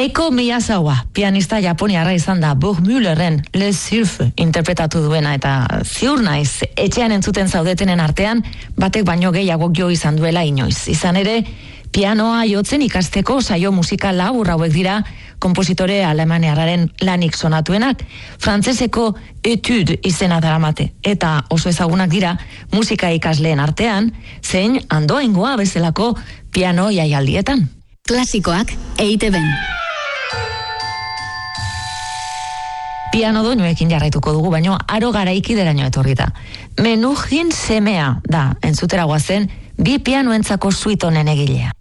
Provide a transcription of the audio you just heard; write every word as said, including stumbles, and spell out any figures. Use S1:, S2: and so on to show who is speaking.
S1: Eiko Miyazawa, pianista japoniarra izan da, Bob Müllerren Le Surf interpretatu duena, eta ziur naiz, etxean entzuten zaudetenen artean, batek baino gehiago jo izan duela inoiz. Izan ere, pianoa jotzen ikasteko saio musikal labur hauek dira konpositore alemaniarraren lanik sonatuenak, frantseseko Etude izena daramate, eta oso ezagunak dira musika ikasleen artean, zein andoaingoa bezalako piano jaialdietan.
S2: Klasikoak E I TeBen.
S1: Piano doinuekin jarraituko dugu, baino aro garaikideraino etorrita. Menujin semea da, entzutera goazen, bi pianoentzako suite honen egilea.